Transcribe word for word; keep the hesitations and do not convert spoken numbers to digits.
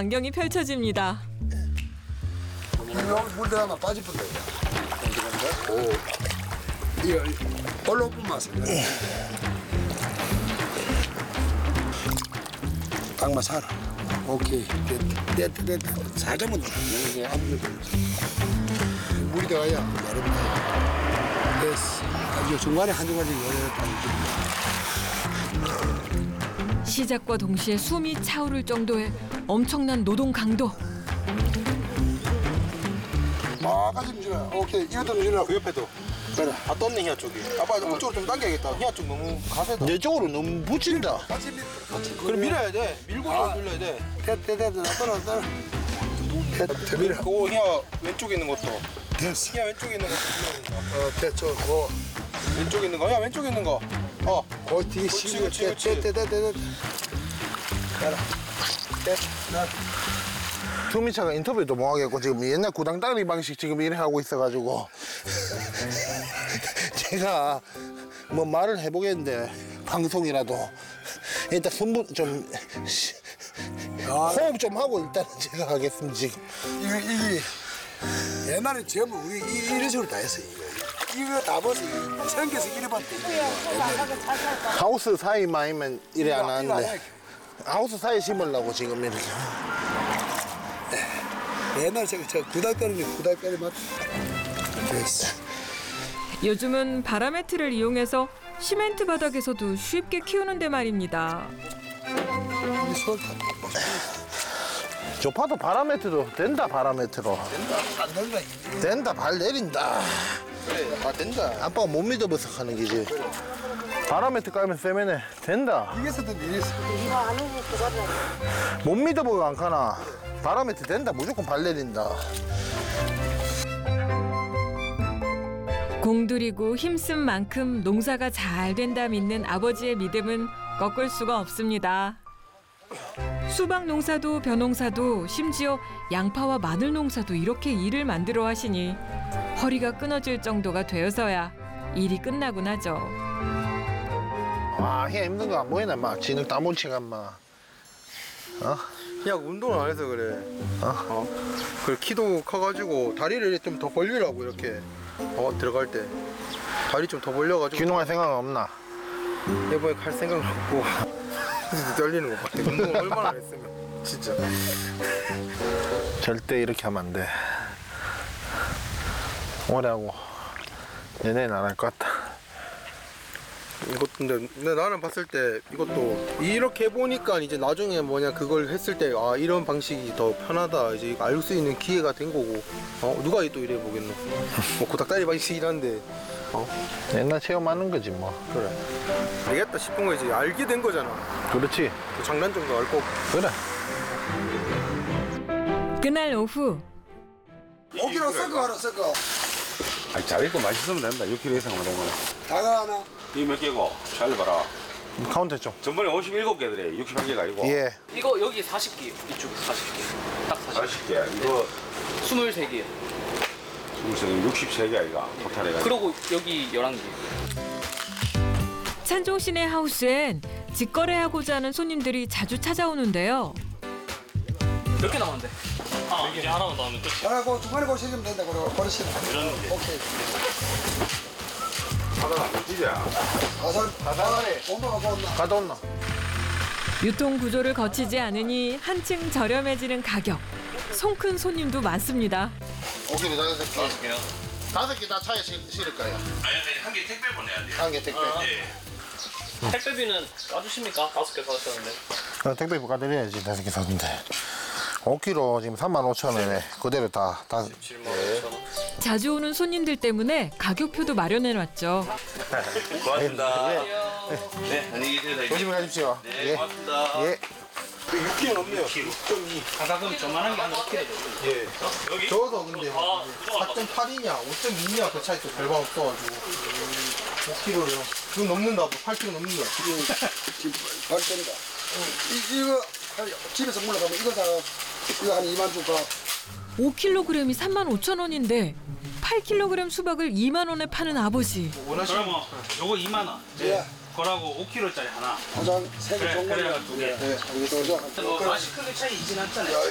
광경이 펼쳐집니다. 여기 물 들어가면 빠질 뻔돼. 오, 이거 올라오면 맛을. 닭만 살아. 오케이. 됐다, 됐다, 됐다. 살짝만 더. 물이 들어가야 나름대로. 됐어. 아주 중간에 한 중간에 열렸다. 시작과 동시에 숨이 차오를 정도의 엄청난 노동 강도. 막까지 밀어. 오케이. 이것도 밀어. 그 옆에도. 그래. 아 떴네 희야 쪽이. 아빠 그쪽으로 좀 당겨야겠다. 희야 쪽 너무 가세다. 내 쪽으로 너무 붙인다. 같이 밀. 같이. 그럼 밀어야 돼. 밀고 아. 좀 밀어야 돼. 됐다, 됐다. 떨어, 떨어. 됐다, 밀어. 그거 희야 왼쪽에 있는 것도. 됐어. 희야 왼쪽에 있는 것도 밀어야 된다. 어, 됐죠. 뭐. 왼쪽에 있는 거. 희야 왼쪽에 있는 거. 어. 그 뒤에 그렇지, 시고 그렇지, 그렇지. 됐다, 됐다, 됐다. 가라. 됐다. 투미차가 인터뷰도 못 하겠고 지금 옛날 구당따리 방식 지금 이래 하고 있어가지고 제가 뭐 말을 해보겠는데 방송이라도 일단 손부 좀 쉬- 호흡 좀 하고 일단 제가 하겠습니다 지금. 이거 이게 옛날에 전부 우리 이- 이런 식으로 다 했어요. 이거 이거 다 벗어. 생겨서 이래 봤대. 하우스 사이만 아니면 이래 안 이거 안 하는데 해. 하우스 사이에 심으려고 지금 이렇게. 옛날에 제가 저 구닥다리는 구닥다리 맞. 됐어. 요즘은 바라매트를 이용해서 시멘트 바닥에서도 쉽게 키우는데 말입니다. 이 손 다. 조파도 바라매트로 된다 바라매트로 안 된다. 이게. 된다 발 내린다. 그래. 아 된다. 아빠가 못 믿어봐서 하는 기지. 바라매트 깔면 세면에 된다. 이게서도 이랬어. 못 믿어보고 안 가나. 바라매트 된다. 무조건 발 내린다. 공들이고 힘쓴 만큼 농사가 잘 된다 믿는 아버지의 믿음은 꺾을 수가 없습니다. 수박 농사도 벼농사도 심지어 양파와 마늘 농사도 이렇게 일을 만들어 하시니 허리가 끊어질 정도가 되어서야 일이 끝나곤 하죠. 와, 해 힘든 거 안 보이나? 막 진흙 다 뭉치가 막. 어? 희야 운동을 안 해서 그래. 어? 어. 그 키도 커가지고 다리를 좀 더 벌리라고 이렇게. 어 들어갈 때 다리 좀 더 벌려가지고. 귀농할 생각 없나? 이번에 갈 생각은 없고. 진짜 떨리는 거 같아. 운동을 얼마나 안 했으면. 진짜. 절대 이렇게 하면 안 돼. 오래 하고 내내는 안 할 것 같다. 이것도 근데, 근데 나는 봤을 때 이것도 이렇게 해보니까 이제 나중에 뭐냐 그걸 했을 때 아 이런 방식이 더 편하다 이제 알 수 있는 기회가 된 거고 어 누가 또 이래 보겠노. 뭐 구닥다리 방식이란데 어 옛날 체험하는 거지 뭐. 그래 알겠다 싶은 거 이제 알게 된 거잖아. 그렇지. 그 장단점도 알 거고. 그래. 그날 오후 오기로 섞어 하라 섞어. 아니 잘 익고 맛있으면 된다. 육 킬로그램 이상만 되면. 다가 하나. 이거 몇 개고? 잘 봐라. 카운트 좀. 전번에 오십칠 개들이 육십한 개가 아니고. 예. 이거 여기 사십 개 이쪽에 사십 개 딱 사십 개 사십 개. 이거 스물세 개 육십세 개 아이가 토탈 해가지고. 그리고 여기 열한 개 찬종 씨네 하우스엔 직거래하고자 하는 손님들이 자주 찾아오는데요. 몇 개 남았는데? 아 이제 하나만 더 하면 끝. 하나 그 중간에 보시면 된다. 그러고 버리시면. 오케이. 하다가 안 뛰자. 가산 가산에 온도가 좋나? 가다 온나? 유통 구조를 거치지 않으니 한층 저렴해지는 가격. 손 큰 손님도 많습니다. 오케이, 다섯 개. 다섯 개요? 다섯 개 다 차에 실- 실을 거야. 아니 한 개 택배 보내야 돼. 한 개 택배. 택배비는 까주십니까? 다섯 개 사셨는데 어, 택배 부과드려야지. 다섯 개 샀는데. 오 킬로그램 지금 삼만 오천 원에 그대로 다, 다. 칠만 오천 원 자주 오는 손님들 때문에 가격표도 마련해놨죠. 고맙습니다. 예. 네, 안녕히 계세요. 조심히 가십시오. 네, 예. 고맙습니다. 예. 육 킬로그램 넘네요. 육 점 이. 가격은 저만한 게 한 오 킬로그램 되죠. 예. 여기? 저도 근데 아 사 점 팔이냐 오 점 이냐 그 차이 또 별반 없어가지고 오 킬로그램요. 그건 넘는다. 팔 킬로그램 넘는다. 지금 발 뗀다. 이 이거 한- 집에서 물러가면 이거 다 이거 한 이만 줄까? 오 킬로그램이 삼만 오천 원인데 팔 킬로그램 수박을 이만 원에 파는 아버지. 원하시는 그러면 요거 이만 원. 예. 그거라고 오 킬로그램짜리 하나. 가장 색이 그래, 좋은 그래, 거야. 두 개. 네. 이거 좀. 뭐 맛이 크게 차이 있진 않잖아요.